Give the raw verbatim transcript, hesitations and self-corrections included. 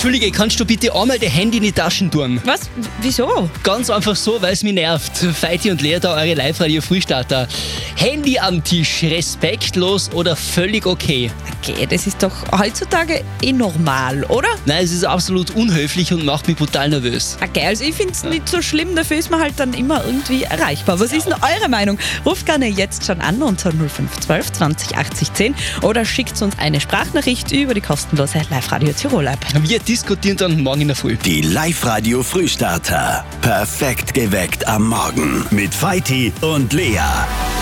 Entschuldige, kannst du bitte einmal dein Handy in die Taschen tun? Was? Wieso? Ganz einfach so, weil es mich nervt. Feiti und Lea da, eure Live-Radio-Frühstarter. Handy am Tisch, respektlos oder völlig okay? Okay, das ist doch heutzutage eh normal, oder? Nein, es ist absolut unhöflich und macht mich brutal nervös. Okay, also ich finde es nicht so schlimm, dafür ist man halt dann immer irgendwie erreichbar. Was ist denn eure Meinung? Ruft gerne jetzt schon an unter null fünf eins zwei zwanzig achtzig zehn oder schickt uns eine Sprachnachricht über die kostenlose Live-Radio Tirol-App. Wir diskutieren dann morgen in der Früh. Die Live-Radio Frühstarter. Perfekt geweckt am Morgen. Mit Feiti und Lea.